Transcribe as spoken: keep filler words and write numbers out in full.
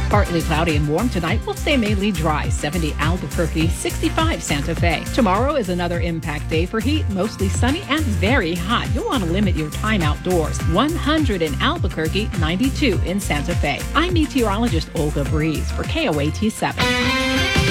Partly cloudy and warm tonight. Will stay mainly dry. seventy Albuquerque, sixty-five Santa Fe. Tomorrow is another impact day for heat. Mostly sunny and very hot. You'll want to limit your time outdoors. one hundred in Albuquerque, ninety-two in Santa Fe. I'm meteorologist Olga Breeze for K O A T seven.